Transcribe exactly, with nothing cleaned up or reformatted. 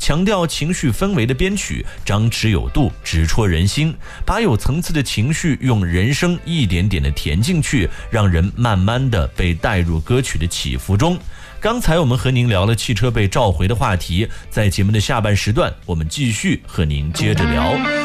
强调情绪氛围的编曲张弛有度，直戳人心，把有层次的情绪用人声一点点的填进去，让人慢慢的被带入歌曲的起伏中。刚才我们和您聊了汽车被召回的话题，在节目的下半时段，我们继续和您接着聊。